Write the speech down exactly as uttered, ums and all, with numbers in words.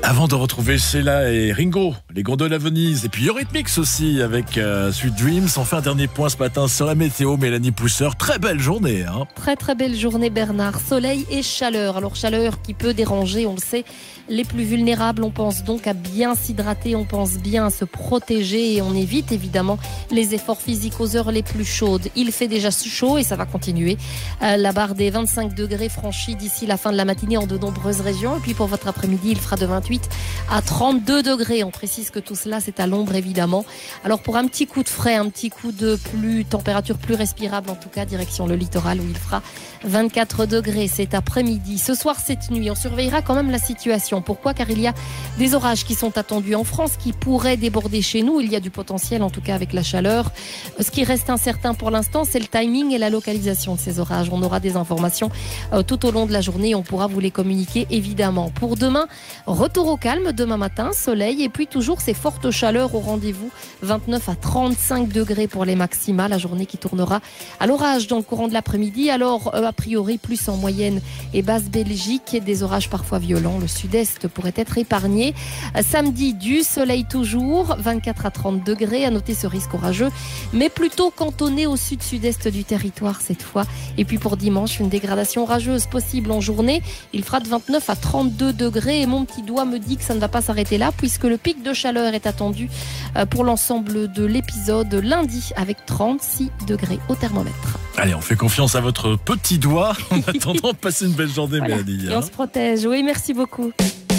Avant de retrouver Sheila et Ringo, les gondoles à Venise, et puis Eurythmics aussi avec euh, Sweet Dreams. Enfin, un dernier point ce matin sur la météo, Mélanie Pousseur. Très belle journée. Hein. Très très belle journée Bernard, soleil et chaleur. Alors chaleur qui peut déranger, on le sait, les plus vulnérables. On pense donc à bien s'hydrater, on pense bien à se protéger et on évite évidemment les efforts physiques aux heures les plus chaudes. Il fait déjà chaud et ça va continuer. Euh, la barre des vingt-cinq degrés franchie d'ici la fin de la matinée en de nombreuses régions. Et puis pour votre après-midi, il fera de vingt-huit à trente-deux degrés. On précise que tout cela c'est à l'ombre évidemment. Alors pour un petit coup de frais, un petit coup de plus température plus respirable en tout cas, direction le littoral où il fera vingt-quatre degrés cet après-midi. Ce soir, cette nuit, on surveillera quand même la situation. Pourquoi ? Car il y a des orages qui sont attendus en France, qui pourraient déborder chez nous. Il y a du potentiel, en tout cas avec la chaleur. Ce qui reste incertain pour l'instant, c'est le timing et la localisation de ces orages. On aura des informations euh, tout au long de la journée. On pourra vous les communiquer évidemment. Pour demain, retour au calme. Demain matin, soleil et puis toujours ces fortes chaleurs au rendez-vous. vingt-neuf à trente-cinq degrés pour les maximales. La journée qui tournera à l'orage dans le courant de l'après-midi. Alors, euh, a priori, plus en moyenne et basse Belgique, des orages parfois violents. Le sud-est pourrait être épargné. Samedi, du soleil toujours, vingt-quatre à trente degrés. À noter ce risque orageux, mais plutôt cantonné au sud-sud-est du territoire cette fois. Et puis pour dimanche, une dégradation orageuse possible en journée. Il fera de vingt-neuf à trente-deux degrés. Et mon petit doigt me dit que ça ne va pas s'arrêter là, puisque le pic de chaleur est attendu pour l'ensemble de l'épisode lundi, avec trente-six degrés au thermomètre. Allez, on fait confiance à votre petit doigt. En attendant, passez une belle journée, voilà. Mélanie. Et on se protège. Oui, merci beaucoup.